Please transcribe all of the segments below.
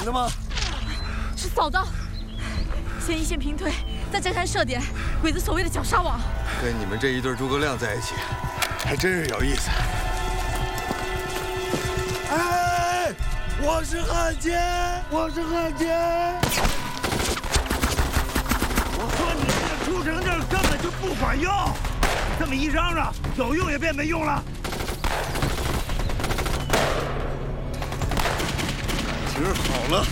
的吗？ 是扫到，先一线平推，再展开射点，鬼子所谓的绞杀网。 跟你们这一对诸葛亮在一起，还真是有意思。哎，我是汉奸，我是汉奸！ 我说你这个出城证根本就不管用，这么一嚷嚷，有用也变没用了。 今儿好了，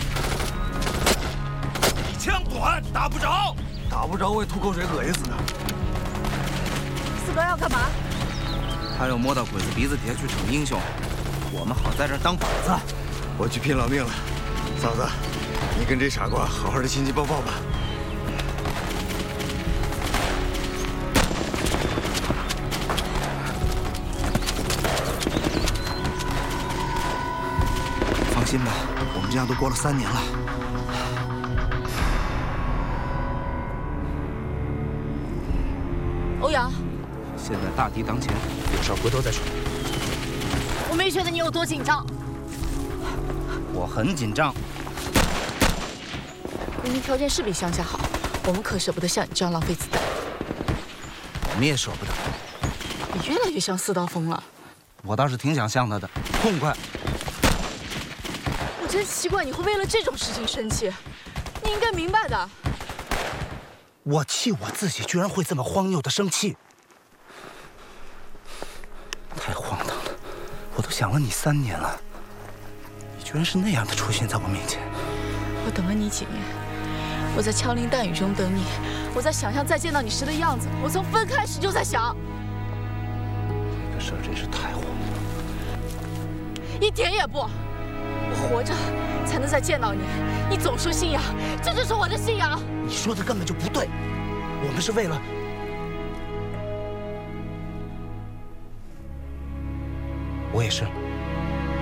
一枪短，打不着， 打不着会吐口水恶心死的。 四哥要干嘛？ 他要摸到鬼子鼻子底下去逞英雄，我们好在这儿当靶子。 我去拼老命了，嫂子，你跟这傻瓜好好的亲亲抱抱吧。 放心吧，我们这样都过了3年了。 欧阳， 现在大敌当前，有事回头再说。 我没觉得你有多紧张。 我很紧张。 明明条件是比乡下好，我们可舍不得像你这样浪费子弹。 我们也舍不得。 你越来越像四刀锋了。 我倒是挺想像他的，痛快。 我真奇怪你会为了这种事情生气，你应该明白的。 我气我自己居然会这么荒谬的生气，太荒唐了！我都想了你3年了，你居然是那样的出现在我面前。 我等了你几年，我在枪林弹雨中等你，我在想象再见到你时的样子。我从分开时就在想， 这个事儿真是太荒谬了， 一点也不。我活着才能再见到你。你总说信仰，这就是我的信仰。 你说的根本就不对，我们是为了……我也是。